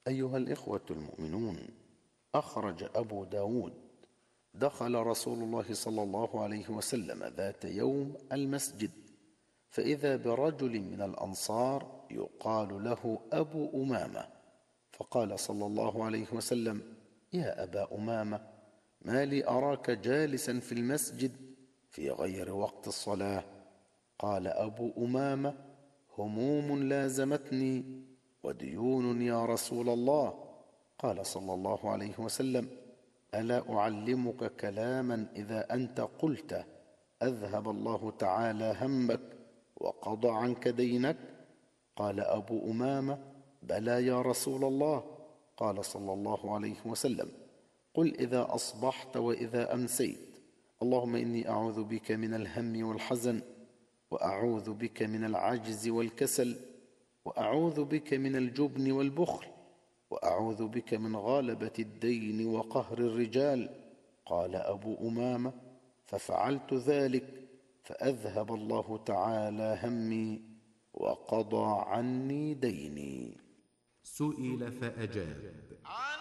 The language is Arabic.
أيها الإخوة المؤمنون، أخرج أبو داود: دخل رسول الله صلى الله عليه وسلم ذات يوم المسجد، فإذا برجل من الأنصار يقال له أبو أمامة، فقال صلى الله عليه وسلم: يا أبا أمامة، ما لي أراك جالسا في المسجد في غير وقت الصلاة؟ قال أبو أمامة: هموم لازمتني وديون يا رسول الله. قال صلى الله عليه وسلم: ألا أعلمك كلاما إذا أنت قلته أذهب الله تعالى همك وقضى عنك دينك؟ قال أبو أمامة: بلى يا رسول الله. قال صلى الله عليه وسلم: قل إذا أصبحت وإذا أمسيت: اللهم إني أعوذ بك من الهم والحزن، وأعوذ بك من العجز والكسل، وأعوذ بك من الجبن والبخل، وأعوذ بك من غلبة الدين وقهر الرجال. قال أبو أمامة: ففعلت ذلك فأذهب الله تعالى همي وقضى عني ديني. سئل فأجاب: